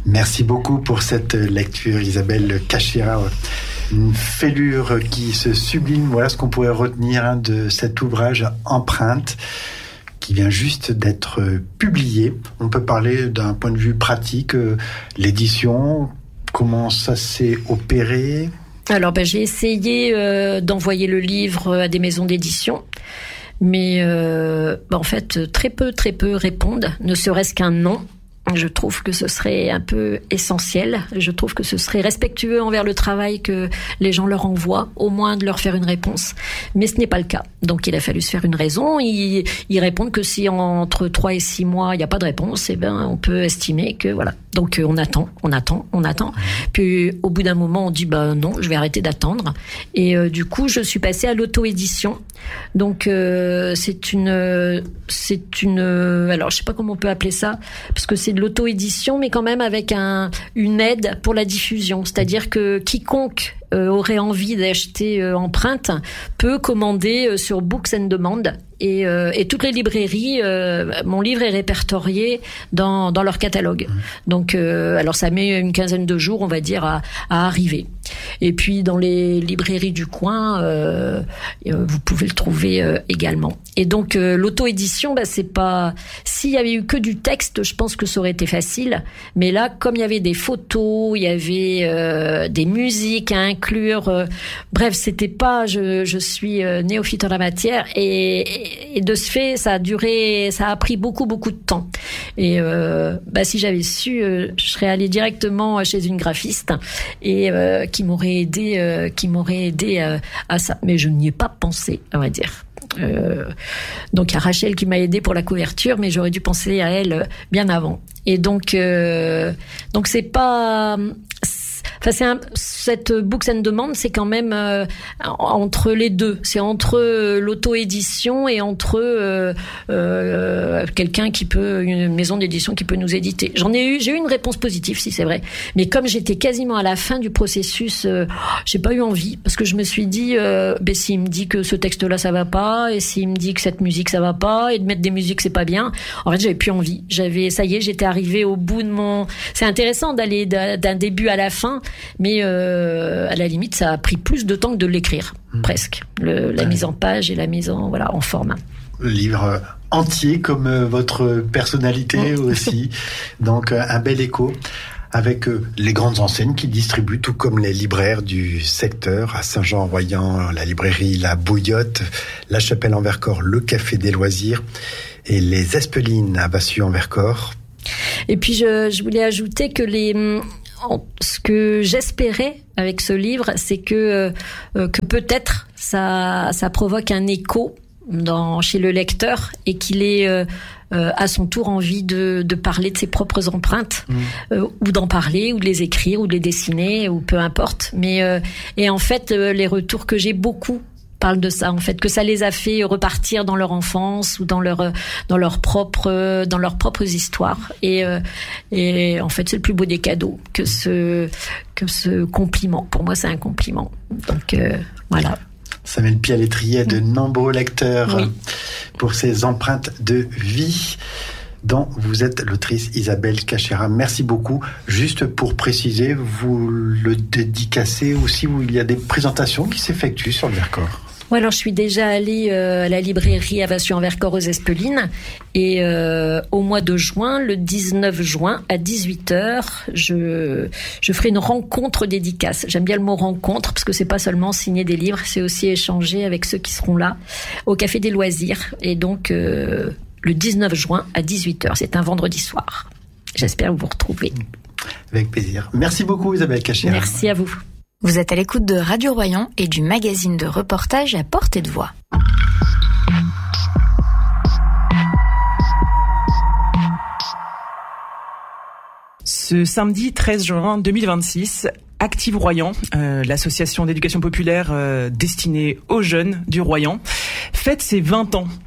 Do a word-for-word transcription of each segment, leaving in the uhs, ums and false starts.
Merci beaucoup pour cette lecture, Isabelle Cachera. Une fêlure qui se sublime. Voilà ce qu'on pourrait retenir hein, de cet ouvrage Empreinte, qui vient juste d'être publié. On peut parler d'un point de vue pratique, euh, l'édition, comment ça s'est opéré ? Alors, ben, j'ai essayé euh, d'envoyer le livre à des maisons d'édition, mais euh, ben, en fait, très peu, très peu répondent, ne serait-ce qu'un nom. Je trouve que ce serait un peu essentiel. Je trouve que ce serait respectueux envers le travail que les gens leur envoient, au moins de leur faire une réponse. Mais ce n'est pas le cas. Donc il a fallu se faire une raison. Ils, ils répondent que si entre trois et six mois il n'y a pas de réponse, eh ben on peut estimer que voilà. Donc on attend, on attend, on attend. Puis au bout d'un moment on dit bah non, je vais arrêter d'attendre. Et euh, du coup je suis passée à l'auto-édition. Donc euh, c'est une, c'est une, alors je sais pas comment on peut appeler ça, parce que c'est de l'auto-édition, mais quand même avec un, une aide pour la diffusion. C'est-à-dire que quiconque euh, aurait envie d'acheter euh, Empreinte peut commander euh, sur Books and Demand. Et, euh, et toutes les librairies, euh, mon livre est répertorié dans, dans leur catalogue. Donc, euh, alors ça met une quinzaine de jours, on va dire, à, à arriver. Et puis dans les librairies du coin, euh, vous pouvez le trouver euh, également. Et donc euh, l'auto-édition, bah, c'est pas. S'il y avait eu que du texte, je pense que ça aurait été facile. Mais là, comme il y avait des photos, il y avait euh, des musiques à inclure. Euh, bref, c'était pas. Je, je suis euh, néophyte en la matière et, et de ce fait, ça a duré, ça a pris beaucoup beaucoup de temps. Et euh, bah, si j'avais su, euh, je serais allée directement chez une graphiste et euh, qui m'aurait aidé, euh, qui m'aurait aidé euh, à ça. Mais je n'y ai pas pensé, on va dire. Euh, donc il y a Rachel qui m'a aidé pour la couverture, mais j'aurais dû penser à elle bien avant. Et donc, euh, donc c'est pas. Enfin, c'est un, cette Books and Demand, c'est quand même euh, entre les deux. C'est entre euh, l'auto-édition et entre euh, euh, quelqu'un qui peut, une maison d'édition qui peut nous éditer. J'en ai eu, j'ai eu une réponse positive, si c'est vrai. Mais comme j'étais quasiment à la fin du processus, euh, j'ai pas eu envie parce que je me suis dit, euh, ben s'il me dit que ce texte-là ça va pas, et s'il me dit que cette musique ça va pas, et de mettre des musiques c'est pas bien. En fait, j'avais plus envie. J'avais, ça y est, j'étais arrivée au bout de mon. C'est intéressant d'aller d'un début à la fin. Mais euh, à la limite, ça a pris plus de temps que de l'écrire, mmh. presque. Le, la ouais. mise en page et la mise en, voilà, en forme. Le livre entier, comme euh, votre personnalité mmh. aussi. Donc, euh, un bel écho avec euh, les grandes enseignes qui distribuent, tout comme les libraires du secteur, à Saint-Jean-en-Royan, la librairie La Bouillotte, La Chapelle en Vercors, le Café des Loisirs et les Espelines à Vassu-en-Vercors. Et puis, je, je voulais ajouter que les... Ce que j'espérais avec ce livre, c'est que euh, que peut-être ça ça provoque un écho dans chez le lecteur et qu'il ait euh, euh, à son tour envie de de parler de ses propres empreintes mmh. euh, ou d'en parler ou de les écrire ou de les dessiner ou peu importe. Mais euh, et en fait euh, les retours que j'ai beaucoup parlent de ça en fait, que ça les a fait repartir dans leur enfance ou dans leur dans leur propre dans leurs propres histoires et euh, et en fait c'est le plus beau des cadeaux que ce que ce compliment. Pour moi c'est un compliment. Donc euh, voilà. Ça met le pied à l'étrier de nombreux lecteurs oui. pour ces empreintes de vie dont vous êtes l'autrice Isabelle Cachera. Merci beaucoup. Juste pour préciser, vous le dédicacez aussi où il y a des présentations qui s'effectuent sur le Vercors. Ouais, alors je suis déjà allée euh, à la librairie à Vassu-en-Vercors aux Espelines et euh, au mois de juin, le dix-neuf juin à dix-huit heures, je je ferai une rencontre dédicace. J'aime bien le mot rencontre parce que c'est pas seulement signer des livres, c'est aussi échanger avec ceux qui seront là au Café des Loisirs et donc euh, le dix-neuf juin à dix-huit heures, c'est un vendredi soir. J'espère vous retrouver. Avec plaisir. Merci beaucoup Isabelle Cachera. Merci à vous. Vous êtes à l'écoute de Radio Royan et du magazine de reportage à portée de voix. Ce samedi treize juin deux mille vingt-six, Active Royan, euh, l'association d'éducation populaire euh, destinée aux jeunes du Royan, fête ses vingt ans.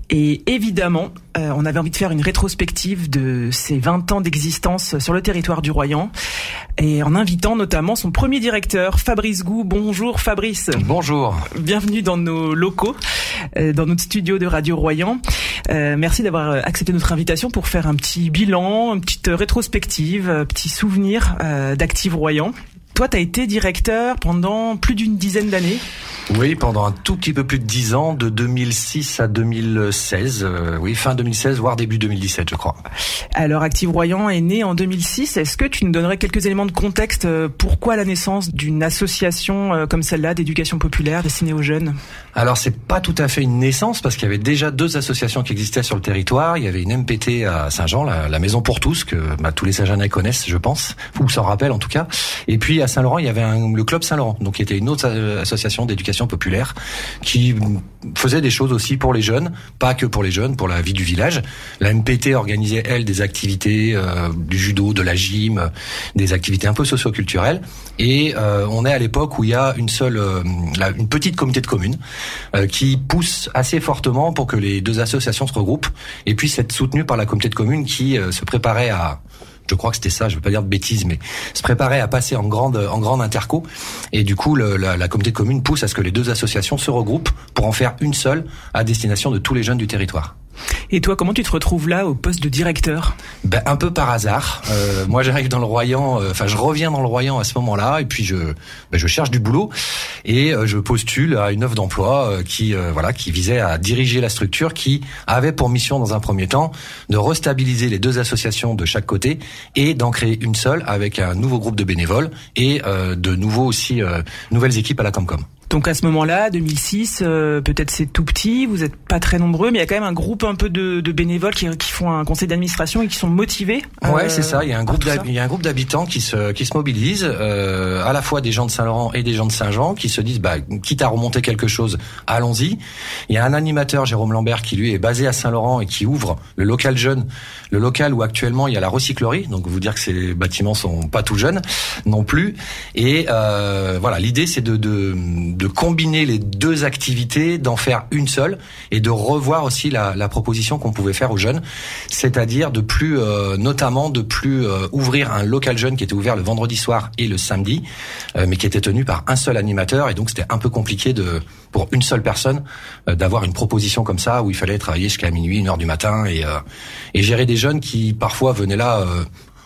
Et évidemment, euh, on avait envie de faire une rétrospective de ces vingt ans d'existence sur le territoire du Royan, et en invitant notamment son premier directeur, Fabrice Gou. Bonjour Fabrice. Bonjour. Bienvenue dans nos locaux, euh, dans notre studio de Radio Royan. Euh, merci d'avoir accepté notre invitation pour faire un petit bilan, une petite rétrospective, un petit souvenir euh, d'Active Royan. Toi, tu as été directeur pendant plus d'une dizaine d'années. Oui, pendant un tout petit peu plus de dix ans, de deux mille six à deux mille seize. Euh, oui, fin deux mille seize, voire début deux mille dix-sept, je crois. Alors, Active Royan est né en deux mille six. Est-ce que tu nous donnerais quelques éléments de contexte? Pourquoi la naissance d'une association comme celle-là d'éducation populaire destinée aux jeunes? Alors, c'est pas tout à fait une naissance, parce qu'il y avait déjà deux associations qui existaient sur le territoire. Il y avait une M P T à Saint-Jean, la, la Maison pour tous, que bah, tous les Saint-Jeanais connaissent, je pense, ou s'en rappellent en tout cas. Et puis, à Saint-Laurent, il y avait un, le Club Saint-Laurent, donc qui était une autre association d'éducation populaire qui faisait des choses aussi pour les jeunes, pas que pour les jeunes, pour la vie du village. La M P T organisait, elle, des activités, euh, du judo, de la gym, des activités un peu socio-culturelles. Et euh, on est à l'époque où il y a une seule, euh, la, une petite communauté de communes euh, qui pousse assez fortement pour que les deux associations se regroupent et puissent être soutenues par la communauté de communes qui euh, se préparait à... Je crois que c'était ça, je veux pas dire de bêtises, mais se préparait à passer en grande en grande interco. Et du coup, le, la, la communauté de communes pousse à ce que les deux associations se regroupent pour en faire une seule à destination de tous les jeunes du territoire. Et toi, comment tu te retrouves là au poste de directeur? Ben un peu par hasard. Euh, moi, j'arrive dans le Royan. Enfin, euh, je reviens dans le Royan à ce moment-là, et puis je, ben, je cherche du boulot et euh, je postule à une offre d'emploi euh, qui, euh, voilà, qui visait à diriger la structure, qui avait pour mission, dans un premier temps, de restabiliser les deux associations de chaque côté et d'en créer une seule avec un nouveau groupe de bénévoles et euh, de nouveaux aussi euh, nouvelles équipes à la Comcom. Donc à ce moment-là, deux mille six, euh, peut-être c'est tout petit, vous êtes pas très nombreux, mais il y a quand même un groupe un peu de, de bénévoles qui, qui font un conseil d'administration et qui sont motivés. Euh, ouais, c'est ça. Il y a un groupe, il y a un groupe d'habitants qui se qui se mobilisent, euh, à la fois des gens de Saint-Laurent et des gens de Saint-Jean, qui se disent, bah, quitte à remonter quelque chose, allons-y. Il y a un animateur, Jérôme Lambert, qui lui est basé à Saint-Laurent et qui ouvre le local jeune, le local où actuellement il y a la recyclerie. Donc vous dire que ces bâtiments sont pas tout jeunes non plus. Et euh, voilà, l'idée c'est de, de de combiner les deux activités, d'en faire une seule et de revoir aussi la, la proposition qu'on pouvait faire aux jeunes, c'est-à-dire de plus, euh, notamment de plus euh, ouvrir un local jeune qui était ouvert le vendredi soir et le samedi, euh, mais qui était tenu par un seul animateur, et donc c'était un peu compliqué de pour une seule personne euh, d'avoir une proposition comme ça où il fallait travailler jusqu'à minuit, une heure du matin et, euh, et gérer des jeunes qui parfois venaient là. Euh,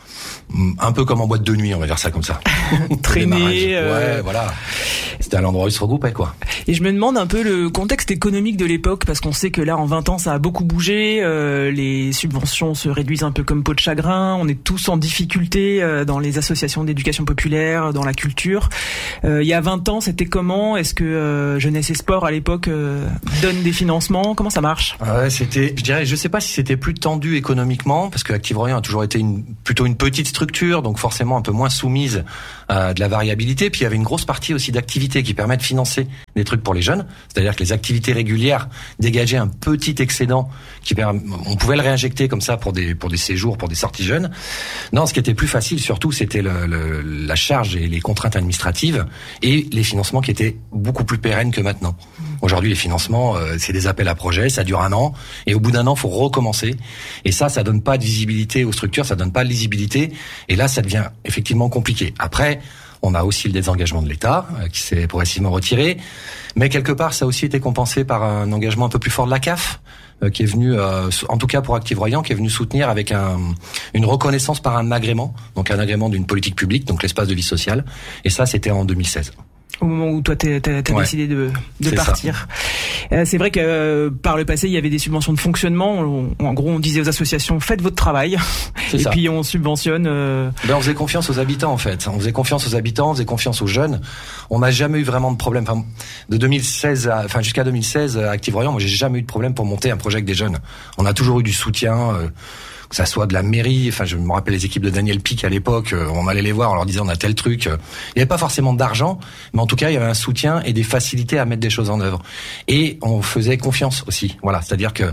un peu comme en boîte de nuit, on va dire ça comme ça. Traîner. Euh... Ouais, voilà. C'était à l'endroit où ils se regroupaient, quoi. Et je me demande un peu le contexte économique de l'époque, parce qu'on sait que là, en vingt ans, ça a beaucoup bougé. Euh, les subventions se réduisent un peu comme peau de chagrin. On est tous en difficulté euh, dans les associations d'éducation populaire, dans la culture. Euh, il y a vingt ans, c'était comment? Est-ce que euh, Jeunesse et Sport, à l'époque, euh, donne des financements? Comment ça marche? Ouais, c'était, je dirais, je sais pas si c'était plus tendu économiquement, parce que Active Royan a toujours été une, plutôt une petite structure, donc forcément un peu moins soumise à de la variabilité. Puis il y avait une grosse partie aussi d'activités qui permettent de financer des trucs pour les jeunes, c'est-à-dire que les activités régulières dégageaient un petit excédent qui permet, on pouvait le réinjecter comme ça pour des pour des séjours, pour des sorties jeunes. Non, ce qui était plus facile surtout, c'était le, le, la charge et les contraintes administratives et les financements qui étaient beaucoup plus pérennes que maintenant. Aujourd'hui, les financements, euh, c'est des appels à projets, ça dure un an et au bout d'un an, faut recommencer. Et ça, ça donne pas de visibilité aux structures, ça donne pas de lisibilité. Et là, ça devient effectivement compliqué. Après, on a aussi le désengagement de l'État euh, qui s'est progressivement retiré, mais quelque part, ça a aussi été compensé par un engagement un peu plus fort de la C A F, euh, qui est venu, euh, en tout cas pour Active Royan, qui est venu soutenir avec un, une reconnaissance par un agrément, donc un agrément d'une politique publique, donc l'espace de vie sociale. Et ça, c'était en deux mille seize. Au moment où toi t'as, t'as, t'as ouais. décidé de, de partir. Euh, c'est vrai que euh, par le passé il y avait des subventions de fonctionnement. On, en gros on disait aux associations faites votre travail c'est et ça. Puis on subventionne. Euh... Ben, on faisait confiance aux habitants en fait. On faisait confiance aux habitants, on faisait confiance aux jeunes. On n'a jamais eu vraiment de problème. Enfin, de deux mille seize, à, enfin jusqu'à deux mille seize, à Active Royan, moi j'ai jamais eu de problème pour monter un projet avec des jeunes. On a toujours eu du soutien. Euh, que ça soit de la mairie, enfin je me rappelle les équipes de Daniel Pic à l'époque, on allait les voir, on leur disait on a tel truc. Il n'y avait pas forcément d'argent, mais en tout cas il y avait un soutien et des facilités à mettre des choses en œuvre. Et on faisait confiance aussi, voilà, c'est-à-dire que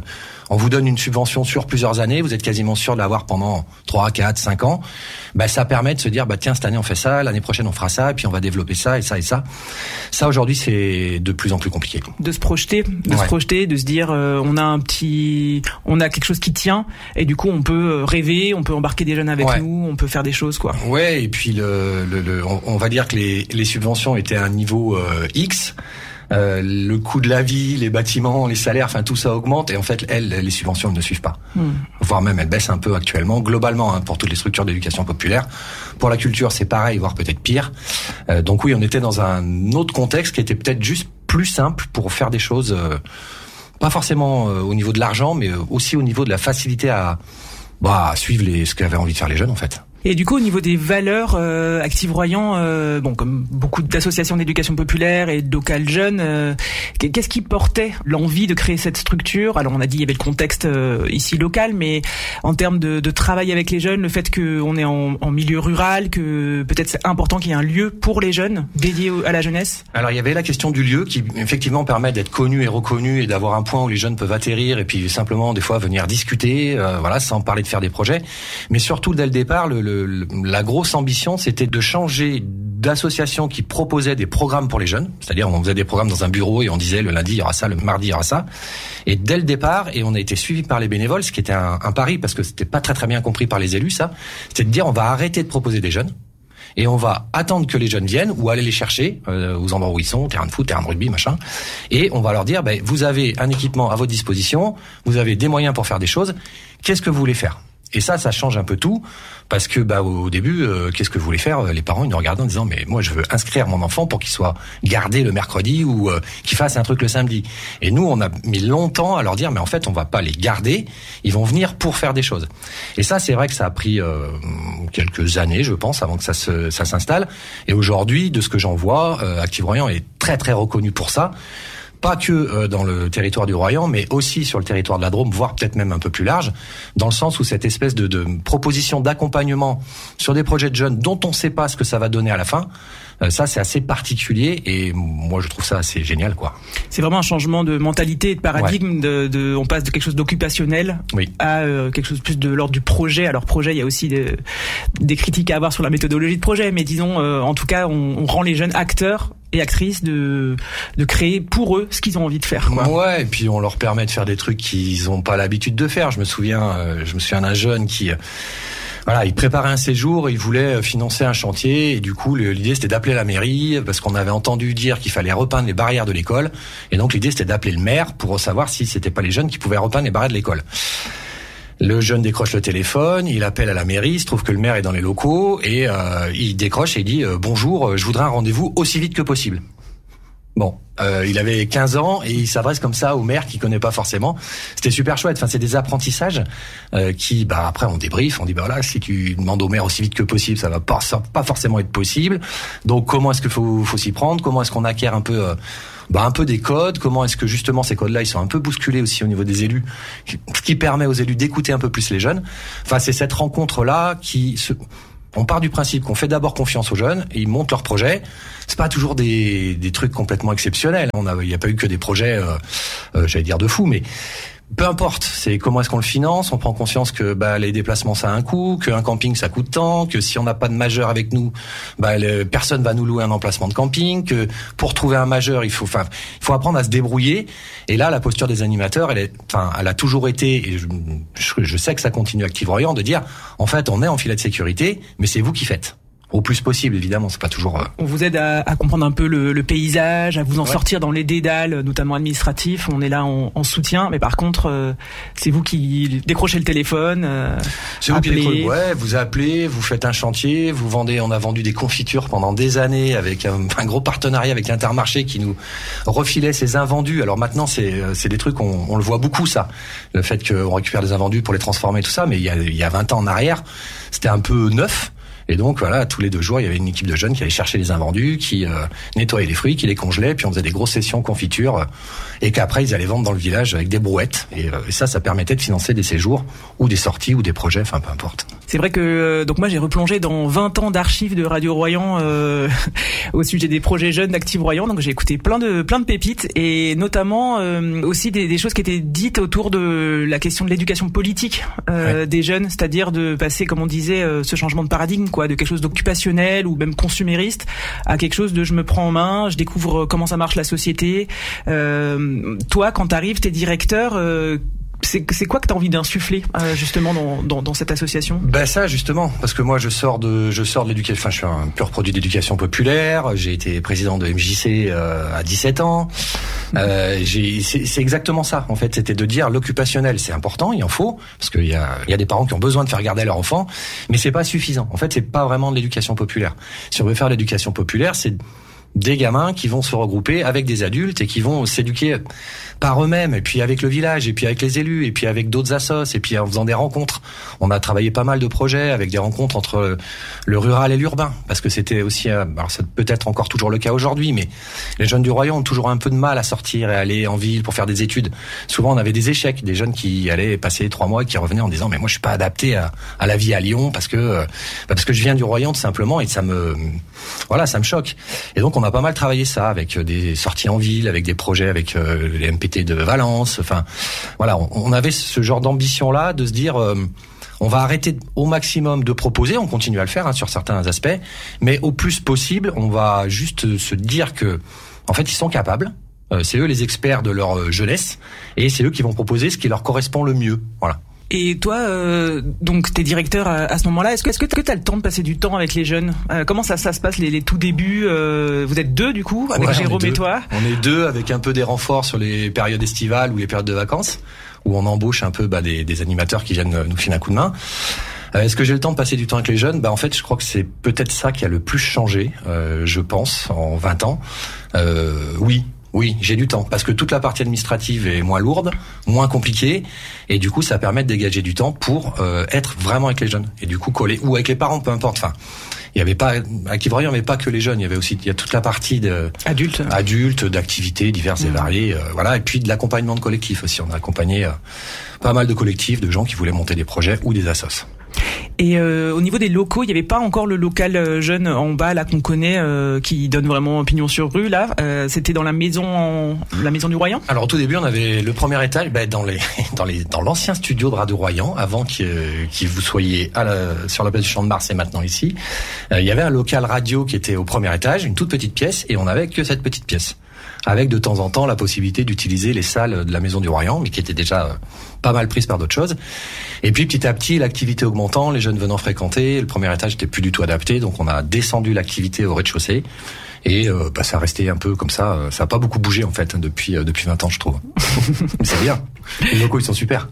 on vous donne une subvention sur plusieurs années, vous êtes quasiment sûr de l'avoir pendant trois, quatre, cinq ans. Bah, ça permet de se dire, bah tiens, cette année on fait ça, l'année prochaine on fera ça, et puis on va développer ça et ça et ça. Ça aujourd'hui c'est de plus en plus compliqué. De se projeter, de ouais. se projeter, de se dire, euh, on a un petit, on a quelque chose qui tient, et du coup on peut rêver, on peut embarquer des jeunes avec ouais. nous, on peut faire des choses quoi. Ouais, et puis le, le, le on, on va dire que les, les subventions étaient à un niveau euh, X. Euh, le coût de la vie, les bâtiments, les salaires, enfin tout ça augmente et en fait elles, les subventions elles ne suivent pas, mmh. voire même elles baissent un peu actuellement globalement hein, pour toutes les structures d'éducation populaire. Pour la culture c'est pareil, voire peut-être pire. Euh, donc oui, on était dans un autre contexte qui était peut-être juste plus simple pour faire des choses, euh, pas forcément euh, au niveau de l'argent, mais aussi au niveau de la facilité à, bah, à suivre les, ce qu'avaient envie de faire les jeunes en fait. Et du coup, au niveau des valeurs, euh, Active Royan, euh, bon, comme beaucoup d'associations d'éducation populaire et de locales jeunes, euh, qu'est-ce qui portait l'envie de créer cette structure? Alors, on a dit il y avait le contexte euh, ici local, mais en termes de, de travail avec les jeunes, le fait qu'on est en, en milieu rural, que peut-être c'est important qu'il y ait un lieu pour les jeunes dédié à la jeunesse. Alors, il y avait la question du lieu qui, effectivement, permet d'être connu et reconnu et d'avoir un point où les jeunes peuvent atterrir et puis simplement des fois venir discuter, euh, voilà, sans parler de faire des projets. Mais surtout dès le départ, le, le la grosse ambition, c'était de changer d'association qui proposait des programmes pour les jeunes. C'est-à-dire, on faisait des programmes dans un bureau et on disait le lundi, il y aura ça, le mardi, il y aura ça. Et dès le départ, et on a été suivi par les bénévoles, ce qui était un, un pari parce que c'était pas très très bien compris par les élus, ça. C'était de dire, on va arrêter de proposer des jeunes. Et on va attendre que les jeunes viennent ou aller les chercher euh, aux endroits où ils sont, terrain de foot, terrain de rugby, machin. Et on va leur dire, ben, vous avez un équipement à votre disposition, vous avez des moyens pour faire des choses. Qu'est-ce que vous voulez faire ? Et ça, ça change un peu tout, parce que bah au début, euh, qu'est-ce que vous voulez faire ? Les parents, ils nous regardaient en disant, mais moi, je veux inscrire mon enfant pour qu'il soit gardé le mercredi ou euh, qu'il fasse un truc le samedi. Et nous, on a mis longtemps à leur dire, mais en fait, on va pas les garder, ils vont venir pour faire des choses. Et ça, c'est vrai que ça a pris euh, quelques années, je pense, avant que ça se ça s'installe. Et aujourd'hui, de ce que j'en vois, euh, Active Royan est très très reconnu pour ça. Pas que euh, dans le territoire du Royan, mais aussi sur le territoire de la Drôme, voire peut-être même un peu plus large, dans le sens où cette espèce de, de proposition d'accompagnement sur des projets de jeunes dont on ne sait pas ce que ça va donner à la fin, euh, ça c'est assez particulier et moi je trouve ça assez génial quoi. C'est vraiment un changement de mentalité et de paradigme. Ouais. De, de, on passe de quelque chose d'occupationnel oui. à euh, quelque chose plus de l'ordre du projet. Alors projet, il y a aussi des, des critiques à avoir sur la méthodologie de projet, mais disons, euh, en tout cas, on, on rend les jeunes acteurs et actrices de de créer pour eux ce qu'ils ont envie de faire quoi. Ouais, et puis on leur permet de faire des trucs qu'ils ont pas l'habitude de faire. Je me souviens euh, je me souviens d'un jeune qui euh, voilà, il préparait un séjour, il voulait financer un chantier et du coup l'idée c'était d'appeler la mairie parce qu'on avait entendu dire qu'il fallait repeindre les barrières de l'école et donc l'idée c'était d'appeler le maire pour savoir si c'était pas les jeunes qui pouvaient repeindre les barrières de l'école. Le jeune décroche le téléphone, il appelle à la mairie, il se trouve que le maire est dans les locaux et euh, il décroche et il dit euh, « Bonjour, je voudrais un rendez-vous aussi vite que possible ». Bon, euh, il avait quinze ans et il s'adresse comme ça au maire qu'il connaît pas forcément. C'était super chouette. Enfin, c'est des apprentissages euh, qui, bah après, on débrief, on dit bah voilà, si tu demandes au maire aussi vite que possible, ça va pas, ça va pas forcément être possible. Donc, comment est-ce qu'il faut, faut s'y prendre ? Comment est-ce qu'on acquiert un peu, euh, bah un peu des codes ? Comment est-ce que justement ces codes-là, ils sont un peu bousculés aussi au niveau des élus, ce qui permet aux élus d'écouter un peu plus les jeunes. Enfin, c'est cette rencontre-là qui se On part du principe qu'on fait d'abord confiance aux jeunes, et ils montent leurs projets. C'est pas toujours des, des trucs complètement exceptionnels. On a, il n'y a pas eu que des projets, euh, euh, j'allais dire de fous, mais peu importe. C'est comment est-ce qu'on le finance. On prend conscience que bah, les déplacements ça a un coût, qu'un camping ça coûte tant, que si on n'a pas de majeur avec nous, bah, le, personne va nous louer un emplacement de camping. Que pour trouver un majeur, il faut, enfin, il faut apprendre à se débrouiller. Et là, la posture des animateurs, elle est, enfin, elle a toujours été, et je, je, je sais que ça continue Active Royan, de dire, en fait, on est en filet de sécurité, mais c'est vous qui faites. Au plus possible, évidemment, c'est pas toujours... Euh... On vous aide à, à comprendre un peu le, le paysage, à vous en ouais. sortir dans les dédales, notamment administratifs. On est là en, en soutien, mais par contre, euh, c'est vous qui décrochez le téléphone. Euh, c'est vous qui décrochez. Ouais, vous appelez, vous faites un chantier, vous vendez. On a vendu des confitures pendant des années avec un, un gros partenariat avec l'Intermarché qui nous refilait ces invendus. Alors maintenant, c'est c'est des trucs on, on le voit beaucoup ça, le fait qu'on récupère des invendus pour les transformer, tout ça. Mais il y a il y a vingt ans en arrière, c'était un peu neuf. Et donc voilà, tous les deux jours, il y avait une équipe de jeunes qui allait chercher les invendus, qui euh, nettoyait les fruits, qui les congelait, puis on faisait des grosses sessions confiture, euh, et qu'après ils allaient vendre dans le village avec des brouettes. Et, euh, et ça, ça permettait de financer des séjours ou des sorties ou des projets, enfin peu importe. C'est vrai que donc moi j'ai replongé dans vingt ans d'archives de Radio Royan euh, au sujet des projets jeunes d'Active Royan. Donc j'ai écouté plein de plein de pépites et notamment euh, aussi des, des choses qui étaient dites autour de la question de l'éducation politique euh, ouais. des jeunes, c'est-à-dire de passer, comme on disait, euh, ce changement de paradigme, quoi, de quelque chose d'occupationnel ou même consumériste à quelque chose de je me prends en main, je découvre comment ça marche la société. Euh, toi, quand t'arrives, t'es directeur. Euh, C'est, c'est quoi que tu as envie d'insuffler euh, justement dans, dans, dans cette association ? Ben ça justement, parce que moi je sors de je sors de l'éducation, enfin je suis un pur produit d'éducation populaire. J'ai été président de M J C euh, à dix-sept ans. Euh, j'ai, c'est, c'est exactement ça en fait. C'était de dire l'occupationnel c'est important, il en faut, parce qu'il y a il y a des parents qui ont besoin de faire garder leur enfant, mais c'est pas suffisant. En fait, c'est pas vraiment de l'éducation populaire. Si on veut faire l'éducation populaire, c'est des gamins qui vont se regrouper avec des adultes et qui vont s'éduquer par eux-mêmes, et puis avec le village, et puis avec les élus, et puis avec d'autres assos, et puis en faisant des rencontres. On a travaillé pas mal de projets avec des rencontres entre le rural et l'urbain, parce que c'était aussi, alors c'est peut-être encore toujours le cas aujourd'hui, mais les jeunes du Royan ont toujours un peu de mal à sortir et aller en ville pour faire des études. Souvent, on avait des échecs, des jeunes qui allaient passer trois mois et qui revenaient en disant mais moi je suis pas adapté à, à la vie à Lyon parce que parce que je viens du Royan tout simplement et ça me voilà ça me choque. Et donc on a pas mal travaillé ça avec des sorties en ville, avec des projets avec euh, les M P T de Valence. Enfin, voilà, on, on avait ce genre d'ambition-là de se dire, euh, on va arrêter au maximum de proposer, on continue à le faire hein, sur certains aspects, mais au plus possible, on va juste se dire que, en fait, ils sont capables. Euh, c'est eux les experts de leur jeunesse, et c'est eux qui vont proposer ce qui leur correspond le mieux. Voilà. Et toi, euh, donc t'es directeur à, à ce moment-là. Est-ce que est-ce que t'as le temps de passer du temps avec les jeunes ? euh, Comment ça ça se passe les, les tout débuts euh, Vous êtes deux du coup avec ouais, Jérôme et toi. On est deux avec un peu des renforts sur les périodes estivales ou les périodes de vacances où on embauche un peu bah, des, des animateurs qui viennent nous filer un coup de main. Euh, est-ce que j'ai le temps de passer du temps avec les jeunes ? Bah en fait, je crois que c'est peut-être ça qui a le plus changé, euh, je pense, en vingt ans. Euh, oui. Oui, j'ai du temps, parce que toute la partie administrative est moins lourde, moins compliquée, et du coup, ça permet de dégager du temps pour euh, être vraiment avec les jeunes, et du coup coller, ou avec les parents, peu importe. Enfin, il y avait pas, à Active Royan, il n'y avait pas que les jeunes, il y avait aussi, il y a toute la partie de adultes, adultes, d'activités diverses mmh. et variées, euh, voilà, et puis de l'accompagnement de collectifs aussi. On a accompagné euh, pas mal de collectifs, de gens qui voulaient monter des projets ou des assos. Et euh, au niveau des locaux, il n'y avait pas encore le local jeune en bas là qu'on connaît, euh, qui donne vraiment pignon sur rue là. Euh, c'était dans la maison, en... la maison du Royan. Alors au tout début, on avait le premier étage, ben, dans les, dans les, dans l'ancien studio de Radio Royan, avant que, que vous soyez à la, sur la place du Champ de Mars et maintenant ici. Euh, il y avait un local radio qui était au premier étage, une toute petite pièce, et on n'avait que cette petite pièce, avec de temps en temps la possibilité d'utiliser les salles de la maison du Royan, mais qui étaient déjà pas mal prises par d'autres choses. Et puis petit à petit, l'activité augmentant, les jeunes venant fréquenter, le premier étage n'était plus du tout adapté, donc on a descendu l'activité au rez-de-chaussée. Et euh, bah, ça a resté un peu comme ça. Ça n'a pas beaucoup bougé en fait depuis euh, depuis vingt ans, je trouve. Mais c'est bien. Les locaux, ils sont super.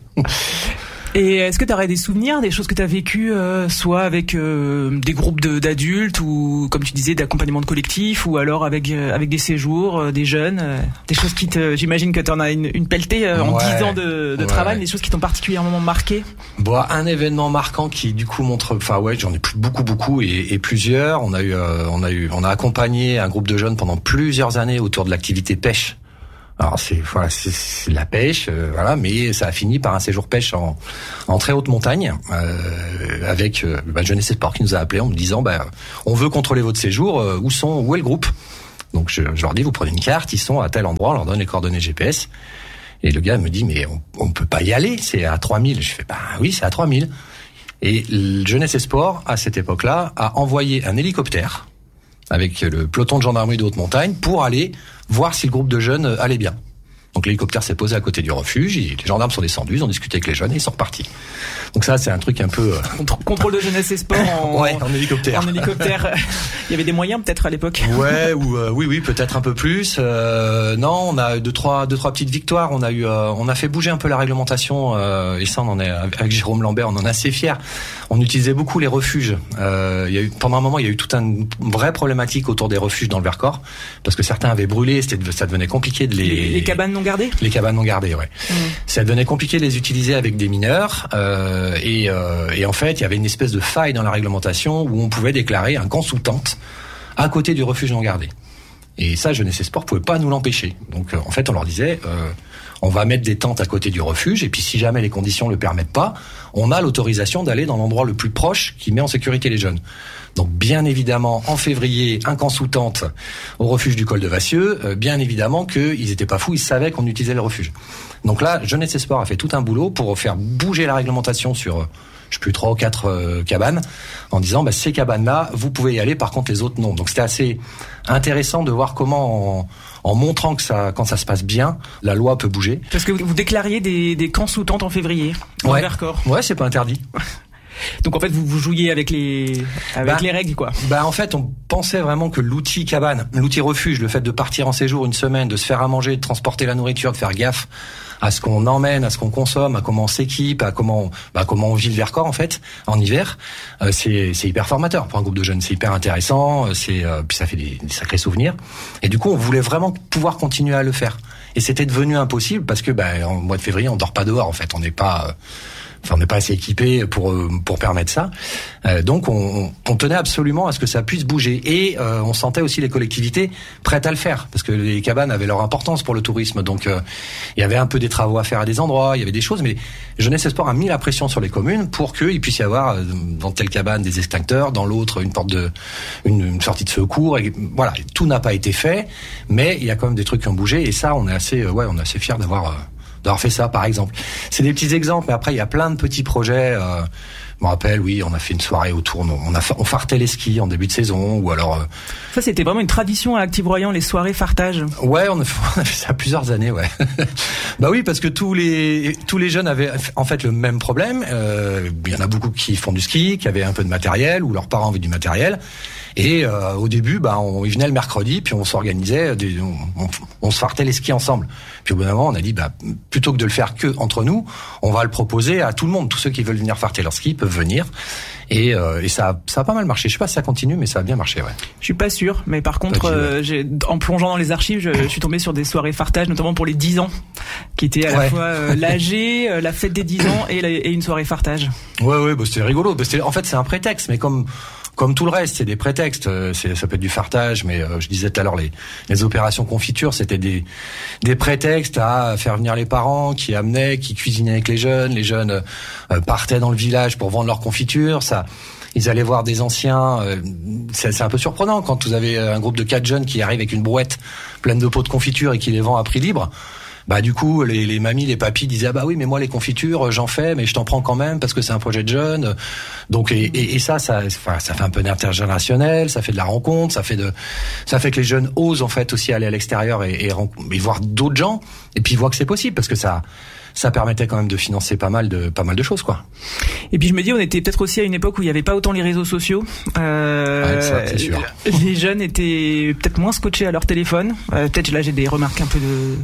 Et est-ce que tu aurais des souvenirs, des choses que tu as vécues, euh, soit avec euh, des groupes de, d'adultes ou, comme tu disais, d'accompagnement de collectif, ou alors avec euh, avec des séjours, euh, des jeunes, euh, des choses qui te, j'imagine que tu en as une, une pelletée euh, en ouais, dix ans de, de ouais. travail, des choses qui t'ont particulièrement marqué. Bon, un événement marquant qui du coup montre, enfin ouais, j'en ai plus beaucoup beaucoup et, et plusieurs. On a eu, euh, on a eu, on a accompagné un groupe de jeunes pendant plusieurs années autour de l'activité pêche. Alors c'est voilà, c'est, c'est la pêche, euh, voilà, mais ça a fini par un séjour pêche en, en très haute montagne, euh, avec euh, bah, Jeunesse et Sport qui nous a appelé en me disant, bah, on veut contrôler votre séjour, euh, où sont, où est le groupe ? Donc je, je leur dis, vous prenez une carte, ils sont à tel endroit, on leur donne les coordonnées G P S, et le gars me dit, mais on, on peut pas y aller, c'est à trois mille. Je fais, bah oui, c'est à trois mille. Et Jeunesse et Sport à cette époque-là a envoyé un hélicoptère avec le peloton de gendarmerie de haute montagne pour aller voir si le groupe de jeunes allait bien. Donc l'hélicoptère s'est posé à côté du refuge, et les gendarmes sont descendus, ils ont discuté avec les jeunes et ils sont repartis. Donc ça, c'est un truc un peu... Euh... Contrôle de jeunesse et sport en, ouais, en hélicoptère. En hélicoptère. Il y avait des moyens peut-être à l'époque. Ouais, ou euh, oui, oui, peut-être un peu plus. Euh, non, on a deux trois, deux trois petites victoires. On a eu, euh, on a fait bouger un peu la réglementation, euh, et ça, on en est avec Jérôme Lambert, on en est assez fiers. On utilisait beaucoup les refuges. Euh, il y a eu pendant un moment, il y a eu toute une vraie problématique autour des refuges dans le Vercors, parce que certains avaient brûlé, c'était, ça devenait compliqué de les. Les, les cabanes non gardées. Les cabanes non gardées, ouais. Mmh. Ça devenait compliqué de les utiliser avec des mineurs, euh, et, euh, et en fait, il y avait une espèce de faille dans la réglementation où on pouvait déclarer un camp sous tente à côté du refuge non gardé. Et ça, Jeunesse et Sport pouvait pas nous l'empêcher. Donc, euh, en fait, on leur disait, euh, on va mettre des tentes à côté du refuge, et puis si jamais les conditions le permettent pas, on a l'autorisation d'aller dans l'endroit le plus proche qui met en sécurité les jeunes. Donc bien évidemment, en février, un camp sous tente au refuge du col de Vassieux, euh, bien évidemment qu'ils étaient pas fous, ils savaient qu'on utilisait le refuge. Donc là, Jeunesse et Sport a fait tout un boulot pour faire bouger la réglementation sur, euh, je sais plus, trois ou quatre euh, cabanes, en disant, bah, ces cabanes-là, vous pouvez y aller, par contre les autres non. Donc c'était assez intéressant de voir comment, en, en montrant que ça, quand ça se passe bien, la loi peut bouger. Parce que vous, vous déclariez des, des camps sous tente en février, en ouais. Vercors. Ouais, c'est pas interdit. Donc en fait vous, vous jouiez avec les avec bah, les règles quoi. Bah en fait on pensait vraiment que l'outil cabane, l'outil refuge, le fait de partir en séjour une semaine, de se faire à manger, de transporter la nourriture, de faire gaffe à ce qu'on emmène, à ce qu'on consomme, à comment on s'équipe, à comment bah comment on vit le Vercors en fait en hiver, euh, c'est c'est hyper formateur pour un groupe de jeunes, c'est hyper intéressant, c'est euh, puis ça fait des, des sacrés souvenirs. Et du coup on voulait vraiment pouvoir continuer à le faire. Et c'était devenu impossible parce que bah en mois de février on dort pas dehors en fait, on n'est pas euh, Enfin, on n'est pas assez équipé pour pour permettre ça. Euh, donc, on, on tenait absolument à ce que ça puisse bouger. Et euh, on sentait aussi les collectivités prêtes à le faire, parce que les cabanes avaient leur importance pour le tourisme. Donc, euh, il y avait un peu des travaux à faire à des endroits, il y avait des choses. Mais Jeunesse et Sport a mis la pression sur les communes pour qu'il puisse y avoir dans telle cabane des extincteurs, dans l'autre une porte de une, une sortie de secours. Et voilà, tout n'a pas été fait, mais il y a quand même des trucs qui ont bougé. Et ça, on est assez ouais, on est assez fiers d'avoir. Euh, d'avoir fait ça, par exemple. C'est des petits exemples, mais après, il y a plein de petits projets. Euh, je me rappelle, oui, on a fait une soirée autour, on a on fartait les skis en début de saison, ou alors... Euh... Ça, c'était vraiment une tradition à Active-Royan, les soirées fartage. Ouais, on a, fait, on a fait ça plusieurs années, ouais. Bah oui, parce que tous les tous les jeunes avaient en fait le même problème. Euh, il y en a beaucoup qui font du ski, qui avaient un peu de matériel, ou leurs parents avaient du matériel. Et euh, au début, bah, on, ils venaient le mercredi, puis on s'organisait, des, on, on, on se fartait les skis ensemble. Puis au bout d'un moment, on a dit, bah, plutôt que de le faire que entre nous, on va le proposer à tout le monde. Tous ceux qui veulent venir farter leur ski peuvent venir. Et, euh, et ça, ça a pas mal marché. Je sais pas si ça continue, mais ça a bien marché, ouais. Je suis pas sûr, mais par contre, euh, j'ai, en plongeant dans les archives, je, je suis tombé sur des soirées fartage, notamment pour les dix ans, qui étaient à la ouais. fois euh, l'A G, euh, la fête des dix ans et, la, et une soirée fartage. Ouais, ouais, bah, c'était rigolo. Bah, c'était, en fait, c'est un prétexte, mais comme Comme tout le reste, c'est des prétextes. C'est, ça peut être du fartage, mais euh, je disais tout à l'heure, les, les opérations confiture, c'était des, des prétextes à faire venir les parents qui amenaient, qui cuisinaient avec les jeunes. Les jeunes euh, partaient dans le village pour vendre leur confiture. Ça, ils allaient voir des anciens. Euh, c'est, c'est un peu surprenant quand vous avez un groupe de quatre jeunes qui arrivent avec une brouette pleine de pots de confiture et qui les vend à prix libre. Bah du coup les, les mamies, les papis disaient ah bah oui mais moi les confitures j'en fais mais je t'en prends quand même parce que c'est un projet de jeunes. Donc et, et, et ça ça enfin, ça fait un peu d'intergénérationnel, ça fait de la rencontre, ça fait de ça fait que les jeunes osent en fait aussi aller à l'extérieur et, et, et voir d'autres gens et puis voir que c'est possible parce que ça ça permettait quand même de financer pas mal de pas mal de choses quoi. Et puis je me dis on était peut-être aussi à une époque où il y avait pas autant les réseaux sociaux. Euh, ouais, ça, c'est sûr. Les jeunes étaient peut-être moins scotchés à leur téléphone. Euh, peut-être là j'ai des remarques un peu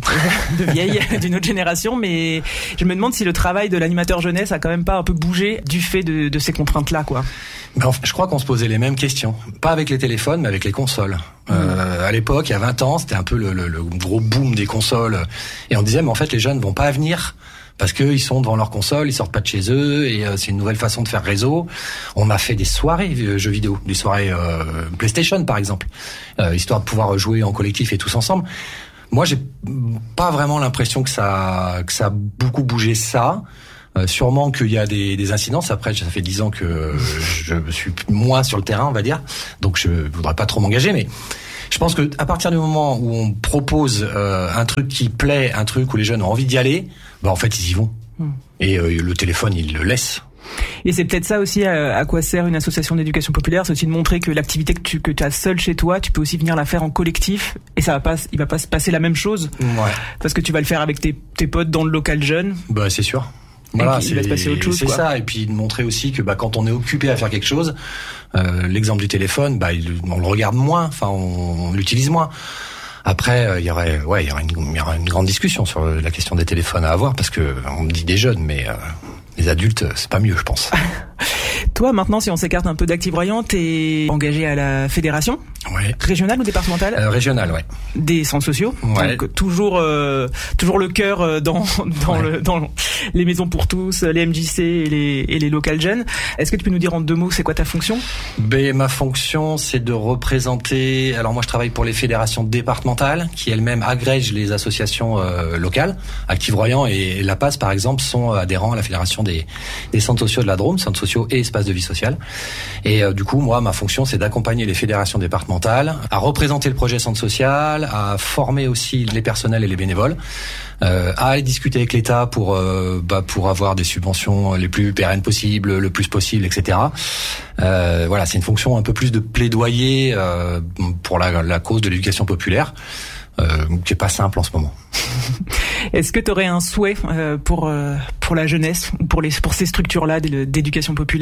de de vieille d'une autre génération, mais je me demande si le travail de l'animateur jeunesse a quand même pas un peu bougé du fait de, de ces contraintes là quoi. Ben, je crois qu'on se posait les mêmes questions, pas avec les téléphones mais avec les consoles. Mmh. Euh, à l'époque, il y a vingt ans, c'était un peu le, le, le gros boom des consoles et on disait mais en fait les jeunes vont pas venir parce que ils sont devant leur console, ils sortent pas de chez eux et euh, c'est une nouvelle façon de faire réseau. On a fait des soirées euh, jeux vidéo, des soirées euh, PlayStation par exemple, euh, histoire de pouvoir jouer en collectif et tous ensemble. Moi, j'ai pas vraiment l'impression que ça que ça a beaucoup bougé ça. Euh, sûrement qu'il y a des, des incidences. Après, ça fait dix ans que je suis moins sur le terrain, on va dire. Donc, je voudrais pas trop m'engager, mais je pense que à partir du moment où on propose euh, un truc qui plaît, un truc où les jeunes ont envie d'y aller, bah en fait, ils y vont. Mmh. Et euh, le téléphone, ils le laissent. Et c'est peut-être ça aussi à, à quoi sert une association d'éducation populaire, c'est aussi de montrer que l'activité que tu que tu as seule chez toi, tu peux aussi venir la faire en collectif et ça va pas il va pas se passer la même chose. Ouais. Parce que tu vas le faire avec tes tes potes dans le local jeune. Bah c'est sûr. Voilà, c'est, chose, c'est ça. Et puis de montrer aussi que bah, quand on est occupé à faire quelque chose, euh, l'exemple du téléphone, bah, il, on le regarde moins, enfin on, on l'utilise moins. Après, il euh, y aurait, ouais, il y aurait une, y aurait une grande discussion sur la question des téléphones à avoir, parce que on dit des jeunes, mais euh, les adultes, c'est pas mieux, je pense. Toi, maintenant, si on s'écarte un peu d'Active-Royan, t'es engagé à la fédération Ouais. Régional ou départemental ? euh, Régional, ouais. Des centres sociaux. Ouais. Donc toujours, euh, toujours le cœur dans dans, ouais. le, dans les maisons pour tous, les M J C et les, et les locales jeunes. Est-ce que tu peux nous dire en deux mots c'est quoi ta fonction ? Ben, ma fonction, c'est de représenter. Alors moi, je travaille pour les fédérations départementales qui elles-mêmes agrègent les associations euh, locales. Active Royan et La Paz, par exemple, sont adhérents à la fédération des, des centres sociaux de la Drôme, centres sociaux et espaces de vie sociale. Et euh, du coup, moi, ma fonction, c'est d'accompagner les fédérations départementales à représenter le projet centre social, à former aussi les personnels et les bénévoles, euh, à aller discuter avec l'État pour euh, bah, pour avoir des subventions les plus pérennes possibles, le plus possible, et cetera. Euh, voilà, c'est une fonction un peu plus de plaidoyer euh, pour la, la cause de l'éducation populaire, euh, qui est pas simple en ce moment. Est-ce que tu aurais un souhait euh, pour euh, pour la jeunesse ou pour les pour ces structures-là d'éducation populaire ?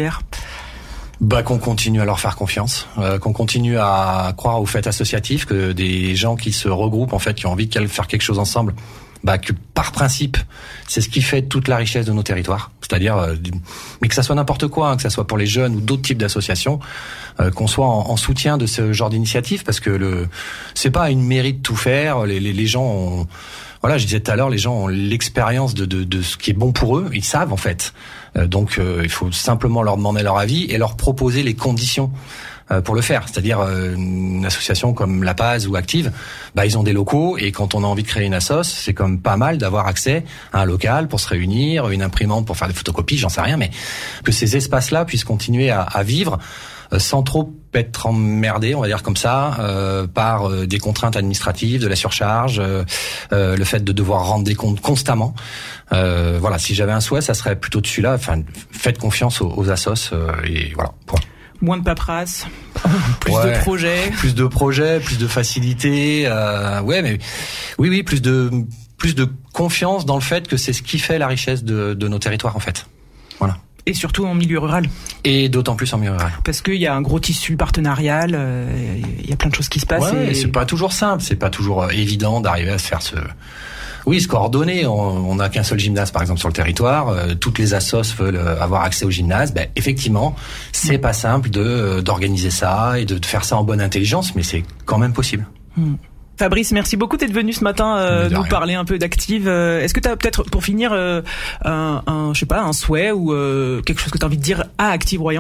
Bah qu'on continue à leur faire confiance, euh, qu'on continue à croire au fait associatif, que des gens qui se regroupent en fait, qui ont envie de faire quelque chose ensemble, bah que par principe, c'est ce qui fait toute la richesse de nos territoires. C'est-à-dire, euh, mais que ça soit n'importe quoi, hein, que ça soit pour les jeunes ou d'autres types d'associations, euh, qu'on soit en, en soutien de ce genre d'initiative, parce que le, c'est pas une mairie de tout faire. Les, les, les gens ont, voilà, je disais tout à l'heure, les gens ont l'expérience de, de, de ce qui est bon pour eux. Ils savent en fait. Euh, donc, euh, il faut simplement leur demander leur avis et leur proposer les conditions euh, pour le faire. C'est-à-dire euh, une association comme La Paz ou Active, bah ils ont des locaux et quand on a envie de créer une assoce, c'est quand même pas mal d'avoir accès à un local pour se réunir, une imprimante pour faire des photocopies, j'en sais rien, mais que ces espaces-là puissent continuer à, à vivre euh, sans trop être emmerdés, on va dire comme ça, euh, par euh, des contraintes administratives, de la surcharge, euh, euh, le fait de devoir rendre des comptes constamment. Euh, voilà, si j'avais un souhait, ça serait plutôt de celui-là. Enfin, faites confiance aux, aux assos euh, et voilà. Point. Moins de paperasse, plus ouais, de projets, plus de projets, plus de facilité. Euh, ouais, mais oui, oui, plus de plus de confiance dans le fait que c'est ce qui fait la richesse de, de nos territoires en fait. Voilà. Et surtout en milieu rural. Et d'autant plus en milieu rural. Parce qu'il y a un gros tissu partenarial, il euh, y a plein de choses qui se passent. Ouais, et... c'est pas toujours simple, c'est pas toujours euh, évident d'arriver à se faire ce... Oui, se coordonner. On n'a qu'un seul gymnase, par exemple, sur le territoire. Euh, toutes les assos veulent avoir accès au gymnase. Ben, effectivement, c'est mmh. pas simple de d'organiser ça et de faire ça en bonne intelligence, mais c'est quand même possible. Mmh. Fabrice, merci beaucoup d'être venu ce matin euh, nous rien. parler un peu d'Active. Euh, est-ce que tu as peut-être, pour finir, euh, un, un, je sais pas, un souhait ou euh, quelque chose que tu as envie de dire à Active Royan ?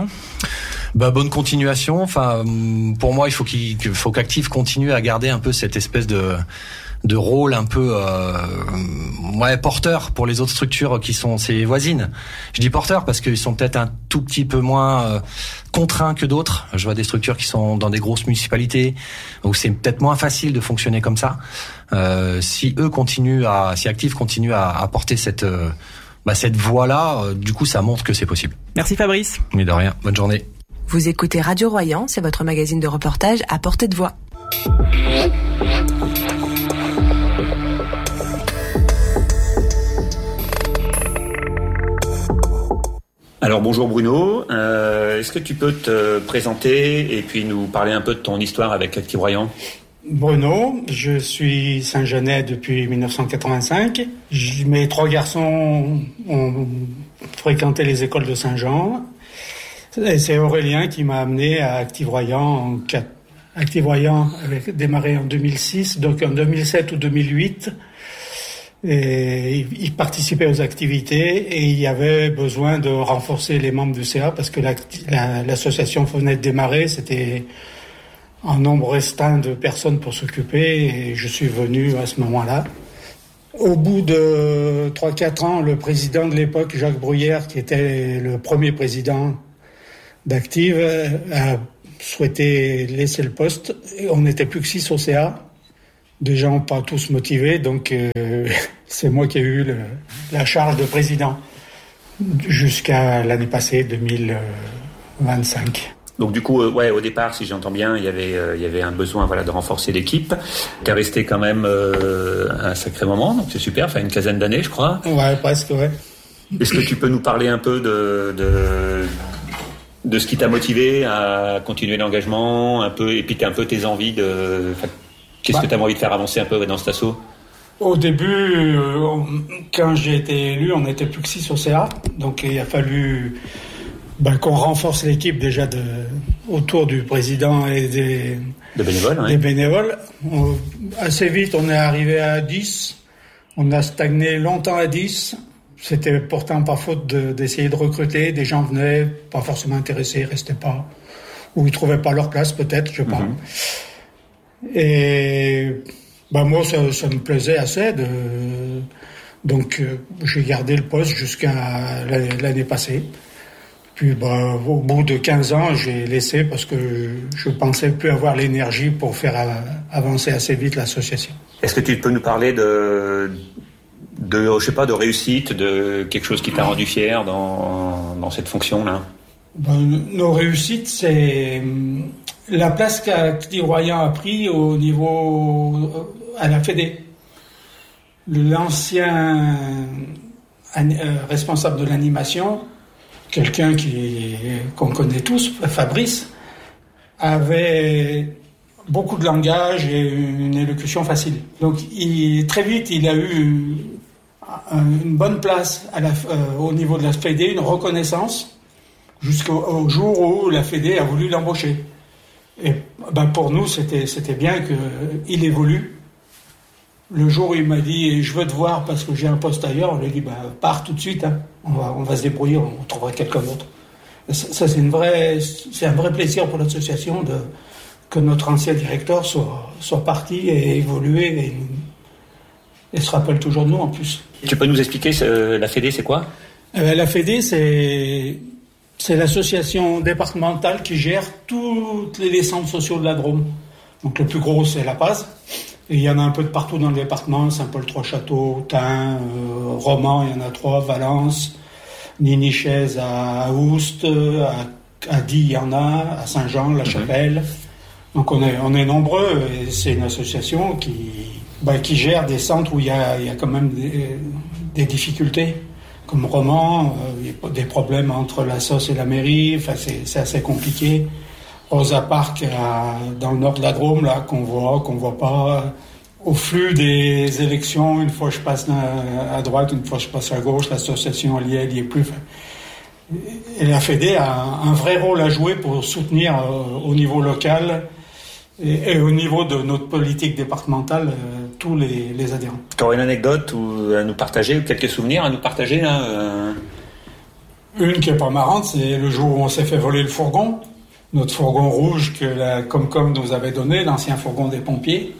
Bah bonne continuation. Enfin, pour moi, il faut qu'il, qu'il faut qu'Active continue à garder un peu cette espèce de de rôle un peu euh, ouais porteur pour les autres structures qui sont ses voisines. Je dis porteur parce qu'ils sont peut-être un tout petit peu moins euh, contraints que d'autres. Je vois des structures qui sont dans des grosses municipalités où c'est peut-être moins facile de fonctionner comme ça. Euh, si eux continuent à, si Active continue à, à porter cette euh, bah, cette voie-là, euh, du coup, ça montre que c'est possible. Merci Fabrice. Mais de rien. Bonne journée. Vous écoutez Radio Royan, c'est votre magazine de reportage à portée de voix. Alors bonjour Bruno, euh, est-ce que tu peux te présenter et puis nous parler un peu de ton histoire avec Active Royan ? Bruno, je suis Saint-Jeanais depuis dix-neuf cent quatre-vingt-cinq. Je, mes trois garçons ont fréquenté les écoles de Saint-Jean. Et c'est Aurélien qui m'a amené à Active Royan en quatre. Active Royan avait démarré en deux mille six, donc en deux mille sept ou deux mille huit. Et il participait aux activités et il y avait besoin de renforcer les membres du C A parce que la, la, l'association venait de démarrer, c'était un nombre restreint de personnes pour s'occuper et je suis venu à ce moment-là. Au bout de trois quatre ans, le président de l'époque, Jacques Bruyère, qui était le premier président d'Active, a souhaité laisser le poste. On n'était plus que six au C A. Des gens pas tous motivés, donc euh, c'est moi qui ai eu le, la charge de président jusqu'à l'année passée, deux mille vingt-cinq. Donc du coup, euh, ouais, au départ, si j'entends bien, il y avait, euh, il y avait un besoin, voilà, de renforcer l'équipe. T'es resté quand même euh, un sacré moment, donc c'est super. Enfin, une quinzaine d'années, je crois. Ouais, presque, ouais. Est-ce que tu peux nous parler un peu de de, de ce qui t'a motivé à continuer l'engagement, un peu, et puis un peu tes envies de. Qu'est-ce bah, que tu as envie de faire avancer un peu dans cet assaut ? Au début, euh, quand j'ai été élu, on n'était plus que six au C A. Donc il a fallu ben, qu'on renforce l'équipe déjà de, autour du président et des, De bénévoles, oui. Des bénévoles. On, assez vite, on est arrivé à dix. On a stagné longtemps à dix. C'était pourtant pas faute de, d'essayer de recruter. Des gens venaient, pas forcément intéressés, restaient pas. Ou ils trouvaient pas leur place, peut-être, je sais pas. Mm-hmm. Et ben moi, ça, ça me plaisait assez. De, donc, euh, j'ai gardé le poste jusqu'à l'année, l'année passée. Puis, bah, au bout de quinze ans, j'ai laissé parce que je pensais plus avoir l'énergie pour faire avancer assez vite l'association. Est-ce que tu peux nous parler de, de, je sais pas, de réussite, de quelque chose qui t'a rendu fier dans, dans cette fonction-là? Ben, nos réussites, c'est la place qu'Activroyan a pris au niveau, à la Fédé. L'ancien responsable de l'animation, quelqu'un qui, qu'on connaît tous, Fabrice, avait beaucoup de langage et une élocution facile. Donc, il, très vite, il a eu une bonne place à la, euh, au niveau de la Fédé, une reconnaissance, jusqu'au au jour où la Fédé a voulu l'embaucher. Et ben, pour nous, c'était, c'était bien qu'il évolue. Le jour où il m'a dit « je veux te voir parce que j'ai un poste ailleurs », on lui a dit bah, « pars tout de suite, hein. on, va, on va se débrouiller, on trouvera quelqu'un d'autre ». Ça, ça c'est, une vraie, c'est un vrai plaisir pour l'association de, que notre ancien directeur soit, soit parti et évolué et, et se rappelle toujours de nous en plus. Tu peux nous expliquer euh, la Fédé, c'est quoi? euh, La Fédé, c'est, c'est l'association départementale qui gère tous les centres sociaux de la Drôme. Donc le plus gros, c'est La Paz. Et il y en a un peu de partout dans le département, Saint-Paul-Trois-Châteaux, Tain, euh, Romans, il y en a trois, Valence, Niniches à Oust, à, à Die, il y en a, à Saint-Jean, La Chapelle. Donc on est, on est nombreux et c'est une association qui, bah, qui gère des centres où il y a, il y a quand même des, des difficultés. Comme Romans, euh, il y a des problèmes entre la S O S et la mairie, enfin c'est, c'est assez compliqué. Rosa Park, à, dans le nord de la Drôme, là, qu'on voit, qu'on voit pas. Au flux des élections, une fois je passe à droite, une fois je passe à gauche, l'association elle y est, elle y est plus. Et la Fédé a un vrai rôle à jouer pour soutenir euh, au niveau local et, et au niveau de notre politique départementale euh, tous les, les adhérents. Tu aurais une anecdote ou à nous partager, ou quelques souvenirs à nous partager là euh... Une qui est pas marrante, c'est le jour où on s'est fait voler le fourgon. Notre fourgon rouge que la Comcom nous avait donné, l'ancien fourgon des pompiers.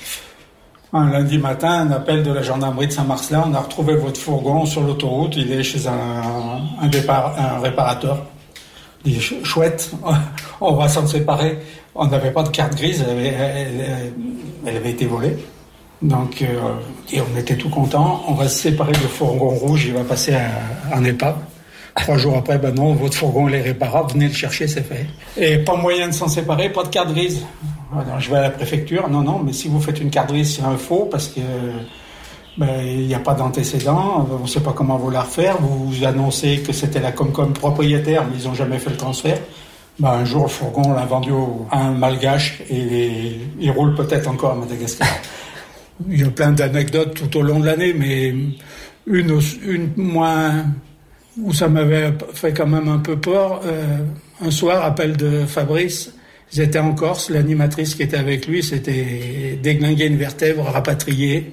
Un lundi matin, un appel de la gendarmerie de Saint-Marcelin, on a retrouvé votre fourgon sur l'autoroute, il est chez un, un, départ, un réparateur. Il dit, chouette, on va s'en séparer. On n'avait pas de carte grise, elle avait, elle, elle avait été volée. Donc, euh, et on était tout contents, on va se séparer du fourgon rouge, il va passer à, en épave. Trois jours après, ben non, votre fourgon il est réparable, venez le chercher, c'est fait. Et pas moyen de s'en séparer, pas de carte grise. Alors, je vais à la préfecture, non, non, mais si vous faites une carte grise, c'est un faux, parce que ben, il n'y a pas d'antécédent, on ne sait pas comment vous la refaire, vous, vous annoncez que c'était la Comcom propriétaire, mais ils n'ont jamais fait le transfert. Ben, un jour, le fourgon, on l'a vendu à un malgache, et il roule peut-être encore à Madagascar. Il y a plein d'anecdotes tout au long de l'année, mais une, une moins... où ça m'avait fait quand même un peu peur. Euh, un soir, appel de Fabrice, ils étaient en Corse, l'animatrice qui était avec lui, c'était déglinguer une vertèbre, rapatrier.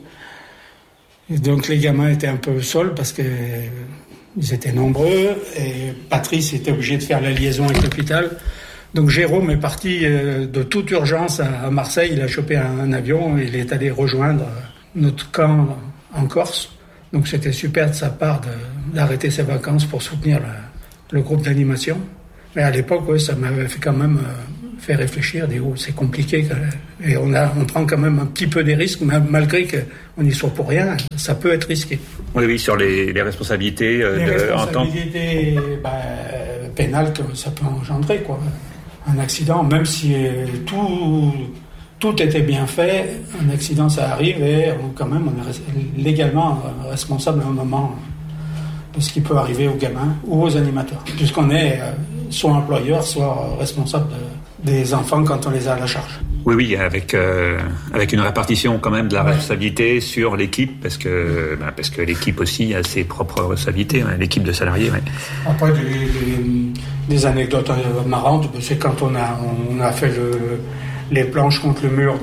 Et donc les gamins étaient un peu seuls parce que ils étaient nombreux et Patrice était obligé de faire la liaison avec l'hôpital. Donc Jérôme est parti euh, de toute urgence à, à Marseille, il a chopé un, un avion et il est allé rejoindre notre camp en Corse. Donc c'était super de sa part de, d'arrêter ses vacances pour soutenir le, le groupe d'animation. Mais à l'époque, ouais, ça m'avait fait quand même euh, fait réfléchir, des oh, c'est compliqué. Et on, a, on prend quand même un petit peu des risques, malgré qu'on n'y soit pour rien, ça peut être risqué. Oui, oui, sur les, les responsabilités. Euh, les de, responsabilités en temps... bah, pénales que ça peut engendrer, quoi. Un accident, même si tout... Tout était bien fait, un accident ça arrive et on, quand même on est légalement responsable à un moment de ce qui peut arriver aux gamins ou aux animateurs. Puisqu'on est soit employeur, soit responsable de, des enfants quand on les a à la charge. Oui, oui, avec euh, avec une répartition quand même de la ouais. responsabilité sur l'équipe, parce que bah, parce que l'équipe aussi a ses propres responsabilités, hein, l'équipe de salariés. Ouais. Après des, des, des anecdotes marrantes, c'est quand on a on a fait le les planches contre le mur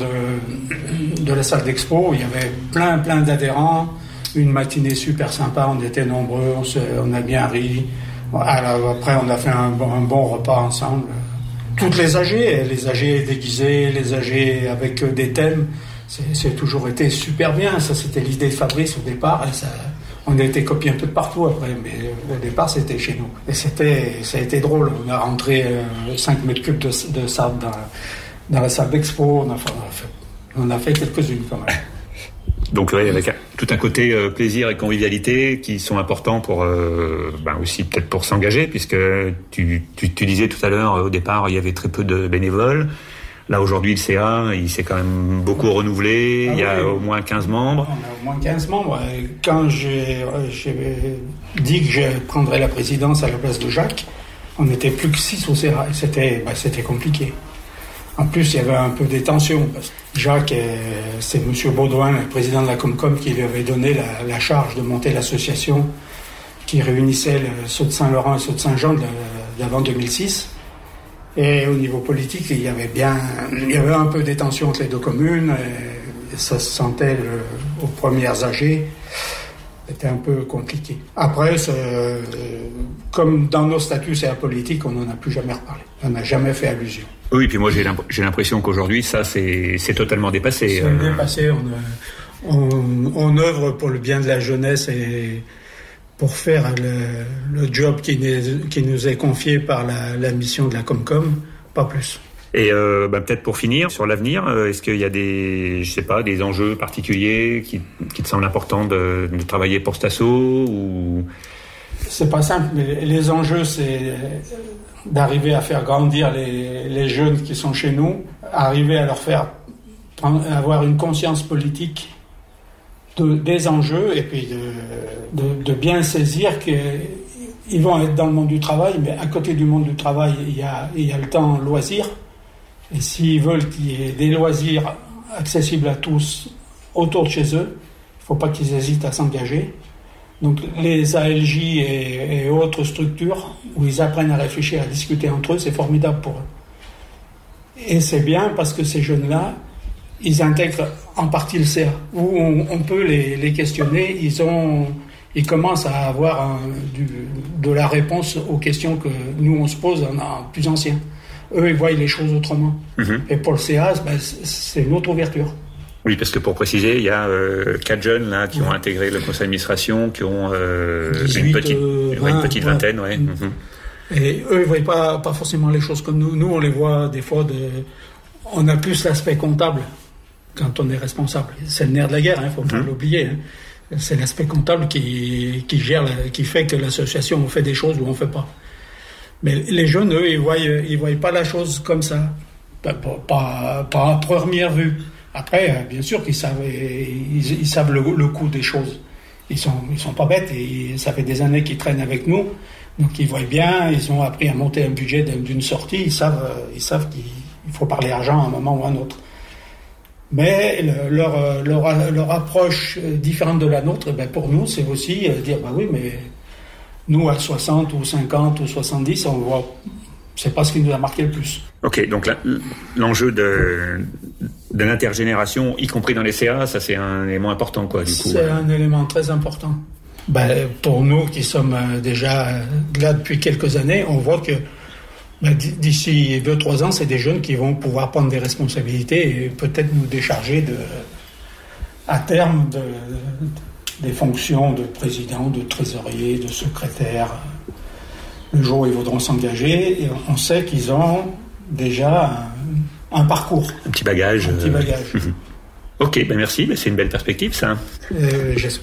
de, de la salle d'expo. Il y avait plein, plein d'adhérents. Une matinée super sympa, on était nombreux, on, se, on a bien ri. Alors, après, on a fait un, un bon repas ensemble. Toutes les A G, les A G déguisés, les A G avec des thèmes, c'est, c'est toujours été super bien. Ça, c'était l'idée de Fabrice au départ. Et ça, on a été copié un peu de partout après, mais au départ, c'était chez nous. Et c'était, ça a été drôle. On a rentré euh, cinq mètres cubes de, de sable dans, dans la salle d'expo. On a, fait, on a fait, on a fait quelques-unes quand même. Donc ouais, avec tout un côté euh, plaisir et convivialité qui sont importants pour euh, ben aussi peut-être pour s'engager, puisque tu, tu, tu disais tout à l'heure, au départ il y avait très peu de bénévoles. Là aujourd'hui le C A il s'est quand même beaucoup renouvelé, ah, il y a oui. au moins quinze membres. On a au moins quinze membres. Quand j'ai, j'ai dit que je prendrais la présidence à la place de Jacques, on n'était plus que six au C A et c'était, ben, c'était compliqué. En plus, il y avait un peu des tensions. Parce que Jacques, c'est M. Baudouin, le président de la Comcom, qui lui avait donné la, la charge de monter l'association qui réunissait le Sault de Saint-Laurent et Sault de Saint-Jean de, d'avant deux mille six. Et au niveau politique, il y avait bien, il y avait un peu des tensions entre les deux communes. Et ça se sentait le, aux premières A G. C'était un peu compliqué. Après, euh, comme dans nos statuts, c'est apolitique, on n'en a plus jamais reparlé. On n'a jamais fait allusion. Oui, puis moi j'ai, l'imp- j'ai l'impression qu'aujourd'hui, ça, c'est, c'est totalement dépassé. C'est euh... dépassé. On, on, on œuvre pour le bien de la jeunesse et pour faire le, le job qui, qui nous est confié par la, la mission de la Comcom, pas plus. Et euh, bah, peut-être pour finir, sur l'avenir, euh, est-ce qu'il y a des, je sais pas, des enjeux particuliers qui, qui te semblent importants de, de travailler pour cet asso ou... C'est pas simple, mais les enjeux, c'est d'arriver à faire grandir les, les jeunes qui sont chez nous, arriver à leur faire prendre, avoir une conscience politique de, des enjeux et puis de, de, de bien saisir qu'ils vont être dans le monde du travail, mais à côté du monde du travail, il y a, il y a le temps loisir. Et s'ils veulent qu'il y ait des loisirs accessibles à tous autour de chez eux, il ne faut pas qu'ils hésitent à s'engager. Donc les A L J et, et autres structures où ils apprennent à réfléchir, à discuter entre eux, c'est formidable pour eux. Et c'est bien parce que ces jeunes-là, ils intègrent en partie le C A, où on, on peut les, les questionner. Ils, ont, ils commencent à avoir un, du, de la réponse aux questions que nous on se pose en, en plus anciens. Eux, ils voient les choses autrement. Mmh. Et pour le C A, ben, c'est une autre ouverture. Oui, parce que pour préciser, il y a euh, quatre jeunes là qui ouais. ont intégré le conseil d'administration, qui ont euh, dix-huit, une petite, euh, vingt, une petite ouais. vingtaine, ouais. Mmh. Et eux, ils voient pas pas forcément les choses comme nous. Nous, on les voit des fois de. On a plus l'aspect comptable quand on est responsable. C'est le nerf de la guerre, hein, faut pas mmh. l'oublier. Hein. C'est l'aspect comptable qui qui gère, la, qui fait que l'association on fait des choses ou on fait pas. Mais les jeunes, eux, ils voient ils voient pas la chose comme ça, pas pas, pas à première vue. Après, bien sûr qu'ils savent, ils, ils savent le, le coût des choses. Ils sont, ils sont pas bêtes et ça fait des années qu'ils traînent avec nous. Donc ils voient bien, ils ont appris à monter un budget d'une sortie. Ils savent, ils savent qu'il faut parler argent à un moment ou à un autre. Mais le, leur, leur, leur approche différente de la nôtre, ben pour nous, c'est aussi dire, bah oui, mais nous à soixante ou cinquante ou soixante-dix, on voit. C'est pas ce qui nous a marqué le plus. Ok, donc la, l'enjeu de, de l'intergénération, y compris dans les C A, ça c'est un élément important, quoi, du coup. C'est un élément très important. Ben, pour nous qui sommes déjà là depuis quelques années, on voit que ben, d'ici deux trois ans, c'est des jeunes qui vont pouvoir prendre des responsabilités et peut-être nous décharger de, à terme de, des fonctions de président, de trésorier, de secrétaire. Le jour où ils voudront s'engager, et on sait qu'ils ont déjà un, un parcours. Un petit bagage. Un petit bagage. Euh... ok, ben merci, ben c'est une belle perspective ça. Euh, j'espère.